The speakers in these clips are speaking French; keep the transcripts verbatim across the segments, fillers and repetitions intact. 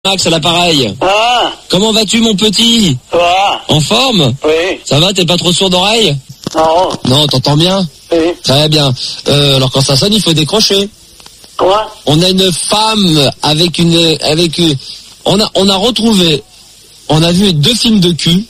Max à l'appareil. Ah, Comment vas-tu mon petit? ça va? En forme? Oui. Ça va, t'es pas trop sourd d'oreille? Non. Non, t'entends bien? Oui. Très bien. Euh, alors quand ça sonne, il faut décrocher. Quoi? On a une femme avec une... avec une, on a, on a retrouvé... On a vu deux films de cul.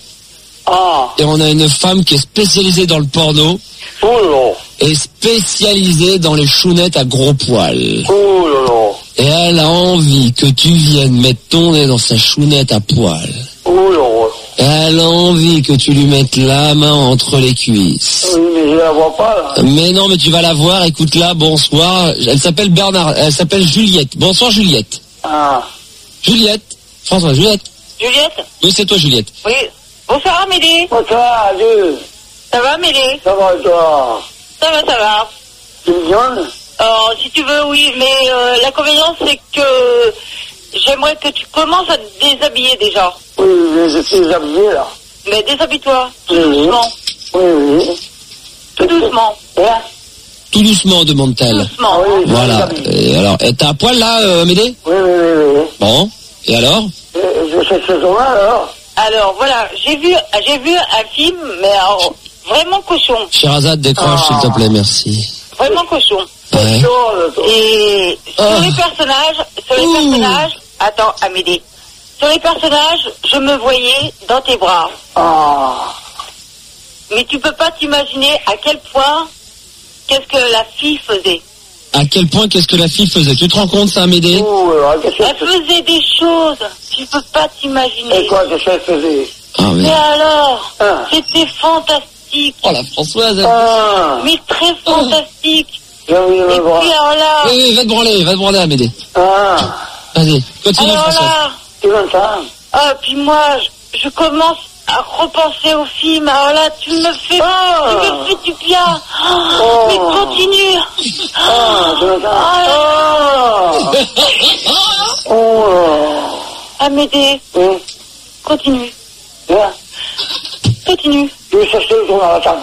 Ah. Et on a une femme qui est spécialisée dans le porno. Oh là. Et spécialisée dans les chounettes à gros poils. Oh là là. Et elle a envie que tu viennes mettre ton nez dans sa chounette à poil. Oh là là. Et elle a envie que tu lui mettes la main entre les cuisses. Oui, mais je la vois pas, là. Mais non, mais tu vas la voir, écoute-la, bonsoir. Elle s'appelle Bernard, elle s'appelle Juliette. Bonsoir Juliette. Ah. Juliette. François, Juliette. Juliette? Oui, c'est toi Juliette. Oui. Bonsoir Amélie. Bonsoir, adieu. Ça va Amélie? Ça va, toi? Ça va, ça va. Tu me donnes? Alors, si tu veux, oui, mais euh, l'inconvénient, c'est que j'aimerais que tu commences à te déshabiller déjà. Oui, mais je suis habillé, là. Mais déshabille-toi, tout Oui. doucement. Oui, oui. Tout doucement. Hein? Tout doucement, demande-t-elle. Doucement. Ah oui. Voilà. Et alors, et t'as un poil là, euh, Médée? Oui, oui, oui, oui. Bon. Et alors? Et je sais ce jour-là, alors? Alors, voilà, j'ai vu, j'ai vu un film, mais alors, vraiment cochon. Sherazade, décroche, Ah. s'il te plaît, merci. Vraiment cochon. Ouais. Chose, toi. Et sur Ah. les personnages, sur les Ouh. personnages, attends, Amélie. Sur les personnages, je me voyais dans tes bras. Ah. Mais tu peux pas t'imaginer à quel point, qu'est-ce que la fille faisait. À quel point qu'est-ce que la fille faisait? Tu te rends compte ça, Médée? Oh là, qu'est-ce Elle que faisait des choses, tu peux pas t'imaginer. Et quoi, qu'est-ce qu'elle faisait? Ah Mais oui. alors, Ah. c'était fantastique, Oh la Françoise. elle- Ah. mais très fantastique. J'ai envie de Et me voir. puis alors là, Oui, oui, va te branler, va te branler, Médée. Ah. Vas-y, continue, alors Françoise. là, Tu l'entends? ah, puis moi, je, je commence à repenser au film. Alors là, tu me fais, Ah. tu me fais du bien. Oh, Oh. Mais continue. Ah, tu l'entends? Ah, Ah. Oh là. Amédée, Oui. continue, Hein? continue. Je vais chercher le journal, attends.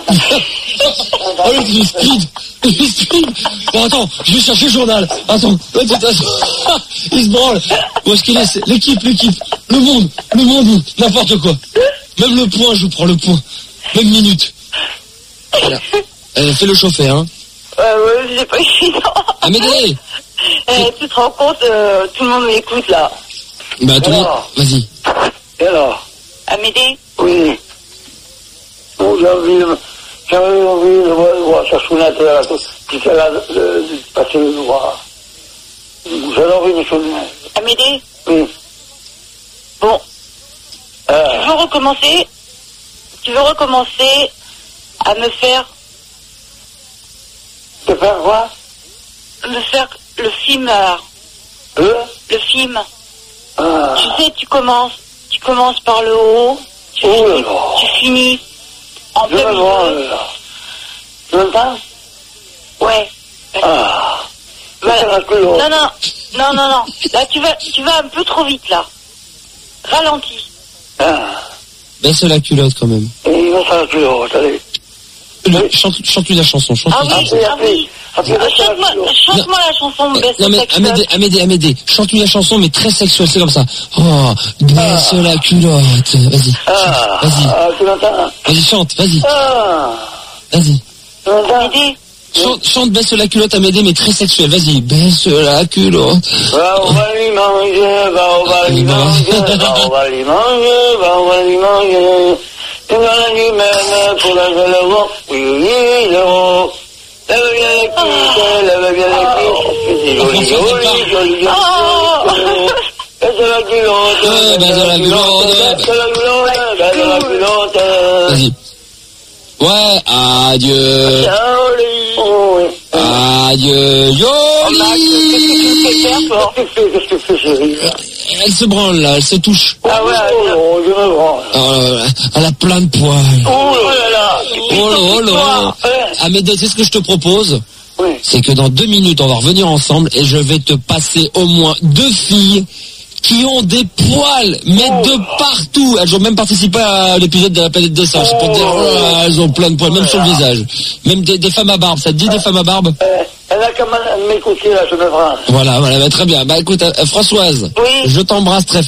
Oh, il est speed, il est speed. Bon, attends, je vais chercher le journal. Attends, attends, attends. Il se branle. Où est-ce qu'il est? C'est l'équipe, l'équipe, le monde, le monde, n'importe quoi. Même le point, je vous prends le point. Même minute. Voilà. Euh, fais le chauffer, hein. Euh, ouais, c'est pas évident. Amédée. Eh, tu te rends compte, euh, tout le monde m'écoute là. Bah, tout le monde, Alors. vas-y. Et alors? Amédée, Oui. Oh, j'ai envie de, j'avais envie de voir, voir sa chounette, là, puis c'est là, de, de passer le doigt. J'avais envie de me souvenir. Amédée, Oui. bon, tu Euh, veux recommencer, tu veux recommencer à me faire, de faire quoi? me faire le film, là, Le? le film. Ah. Tu sais, tu commences, tu commences par le haut, tu, Oh là finis, là. tu finis en Je plein vais voir, milieu. là. Tu l'entends? Ouais. Ah. Voilà. C'est la culotte. Non, non, non, non, non. Là, tu vas, tu vas un peu trop vite, là. Ralentis. Ah. Baisse la culotte quand même. Et il va faire la culotte, allez. Le, chante, chante-lui la chanson, chante-lui Ah la oui, chanson. Après, ah après, oui. après, Ah, baisse la Chante-moi, culotte. chante-moi la chanson, baisse Non mais ta culotte. Amédée, Amédée, Amédée, chante-lui la chanson mais très sexuelle, c'est comme ça. Oh, baisse la culotte. Vas-y, Ah. vas-y, Ah, tu l'entends? vas-y, chante, vas-y, Ah. vas-y. Tu l'entends? Amédée, Chante, chante, baisse la culotte Amédée mais très sexuelle, vas-y, baisse la culotte. Va, on va lui manger, va, on va lui manger, va, on va lui manger, va, on va lui manger. Tu vas la nuit même pour la le vent, oui, oui, le vent. Lève bien les cuisses, lève bien les cuisses, c'est joli, joli, joli, joli, joli. Baisse la culotte, Ouais, baisse la culotte, baisse la culotte, baisse la culotte. Vas-y. Ouais, adieu, Joli. Oh, oui. adieu, Max, qu'est-ce que tu me fais faire, Yoli. toi? Qu'est-ce que tu fais, qu'est-ce que tu fais, chérie? Elle se branle là, elle se touche. Ah ouais, oh, je me branle. Oh là là, elle a plein de poils. Oh là là. Oh là, oh là. Amédée, c'est ce que je te propose. Oui. C'est que dans deux minutes, on va revenir ensemble et je vais te passer au moins deux filles qui ont des poils, mais Oh. de partout. Elles ont même participé à l'épisode de la planète des singes. C'est pour te dire, Oh. oh, elles ont plein de poils, même sur le visage. Même des, des femmes à barbe. Ça te dit des femmes à barbe? Euh, elle a comme de m'écouter, là, je me branle. Voilà, voilà, bah, très bien. Bah écoute, euh, Françoise, Oui. je t'embrasse très